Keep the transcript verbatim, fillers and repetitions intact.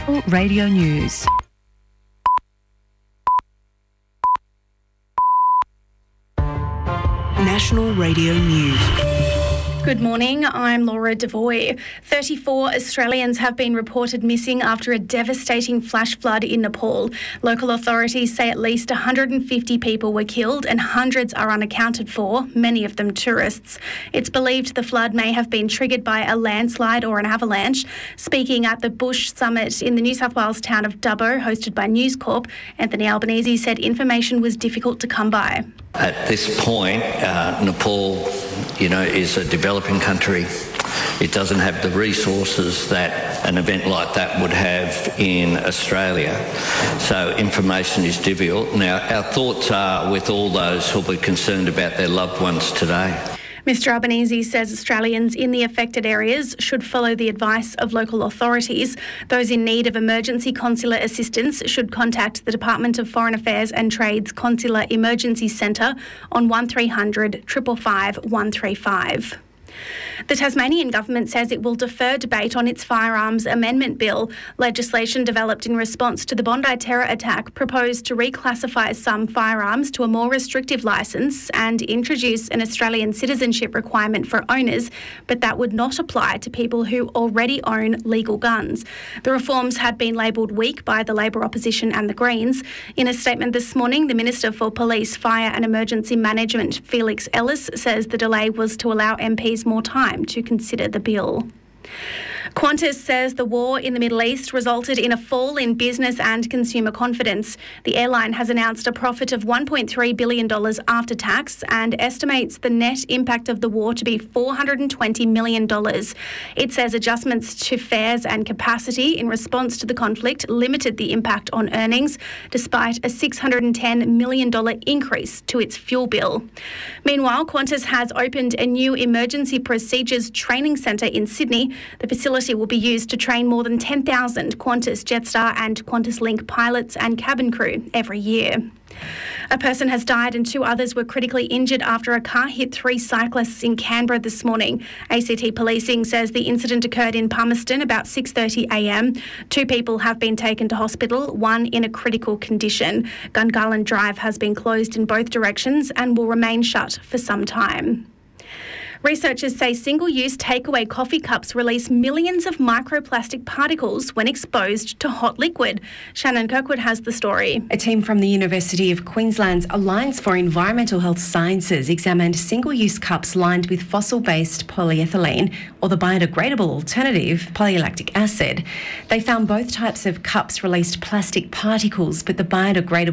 Radio News. National Radio News. Good morning, I'm Laura Devoy. thirty-four Australians have been reported missing after a devastating flash flood in Nepal. Local authorities say at least one hundred fifty people were killed and hundreds are unaccounted for, many of them tourists. It's believed the flood may have been triggered by a landslide or an avalanche. Speaking at the Bush Summit in the New South Wales town of Dubbo, hosted by News Corp, Anthony Albanese said information was difficult to come by. At this point, uh, Nepal, you know, is a developing country. It doesn't have the resources that an event like that would have in Australia. So information is difficult. Now, our thoughts are with all those who will be concerned about their loved ones today. Mister Albanese says Australians in the affected areas should follow the advice of local authorities. Those in need of emergency consular assistance should contact the Department of Foreign Affairs and Trade's Consular Emergency Centre on one three hundred, five five five, one three five. The Tasmanian government says it will defer debate on its firearms amendment bill. Legislation developed in response to the Bondi terror attack proposed to reclassify some firearms to a more restrictive licence and introduce an Australian citizenship requirement for owners, but that would not apply to people who already own legal guns. The reforms had been labelled weak by the Labor opposition and the Greens. In a statement this morning, the Minister for Police, Fire and Emergency Management, Felix Ellis, says the delay was to allow M Ps more time to consider the bill. Qantas says the war in the Middle East resulted in a fall in business and consumer confidence. The airline has announced a profit of one point three billion dollars after tax and estimates the net impact of the war to be four hundred twenty million dollars. It says adjustments to fares and capacity in response to the conflict limited the impact on earnings, despite a six hundred ten million dollars increase to its fuel bill. Meanwhile, Qantas has opened a new emergency procedures training centre in Sydney. The facility will be used to train more than ten thousand Qantas, Jetstar and QantasLink pilots and cabin crew every year. A person has died and two others were critically injured after a car hit three cyclists in Canberra this morning. A C T Policing says the incident occurred in Palmerston about six thirty a m. Two people have been taken to hospital, one in a critical condition. Gungahlin Drive has been closed in both directions and will remain shut for some time. Researchers say single-use takeaway coffee cups release millions of microplastic particles when exposed to hot liquid. Shannon Kirkwood has the story. A team from the University of Queensland's Alliance for Environmental Health Sciences examined single-use cups lined with fossil-based polyethylene, or the biodegradable alternative, polylactic acid. They found both types of cups released plastic particles, but the biodegradable